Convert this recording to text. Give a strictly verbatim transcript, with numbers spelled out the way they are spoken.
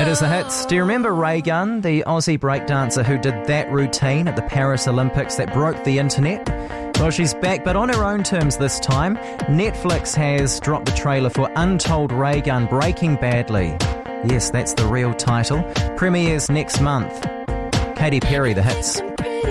It is the hits. Do you remember Ray Gunn, the Aussie breakdancer who did that routine at the Paris Olympics that broke the internet? Well, she's back, but on her own terms this time. Netflix has dropped the trailer for Untold Ray Gunn Breaking Badly. Yes, that's the real title. Premieres next month. Katy Perry, the hits.